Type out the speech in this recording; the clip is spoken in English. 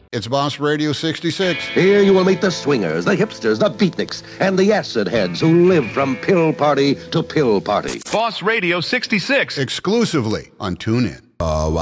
It's Boss Radio 66. Here you will meet the swingers, the hipsters, the beatniks, and the acid heads who live from pill party to pill party. Boss Radio 66. Exclusively on TuneIn.